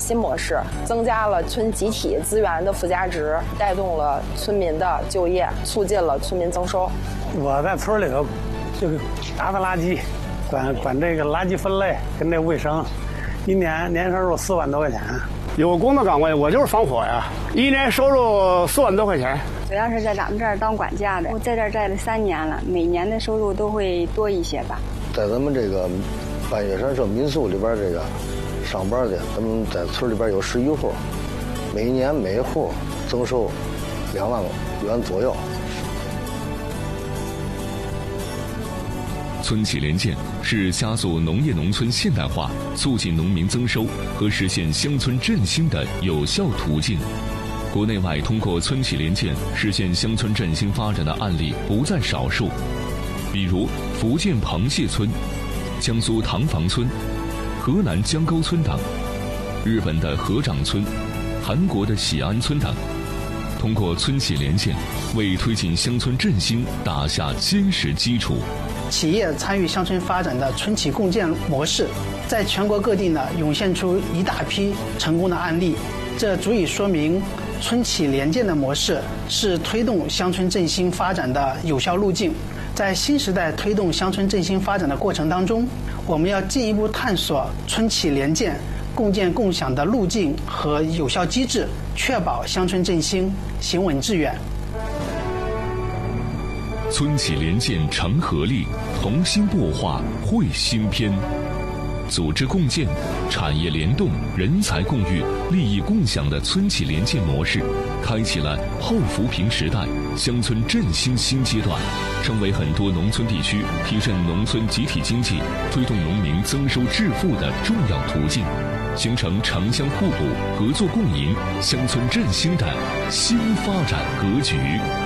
新模式，增加了村集体资源的附加值，带动了村民的就业，促进了村民增收。 我在村里头就打扫垃圾，管这个垃圾分类跟这卫生，一年收入4万多块钱。 有个工作岗位，我就是防火呀，一年收入4万多块钱。 主要是在咱们这儿当管家的，我在这儿待了3年了，每年的收入都会多一些吧。 在咱们这个半月山社民宿里边，这个上班的，咱们在村里边有11户，每年每户增收2万元左右。 村企联建是加速农业农村现代化、促进农民增收和实现乡村振兴的有效途径。国内外通过村企联建实现乡村振兴发展的案例不在少数，比如福建螃蟹村、江苏塘房村、河南江沟村等，日本的河长村、韩国的喜安村等。通过村企联建，为推进乡村振兴打下坚实基础。 企业参与乡村发展的村企共建模式，在全国各地呢涌现出一大批成功的案例，这足以说明村企联建的模式是推动乡村振兴发展的有效路径。在新时代推动乡村振兴发展的过程当中，我们要进一步探索村企联建、共建共享的路径和有效机制，确保乡村振兴行稳致远。 村企联建成合力，同心擘画绘新篇。组织共建、产业联动、人才共育、利益共享的村企联建模式，开启了后扶贫时代乡村振兴新阶段，成为很多农村地区提振农村集体经济、推动农民增收致富的重要途径，形成城乡互补、合作共赢、乡村振兴的新发展格局。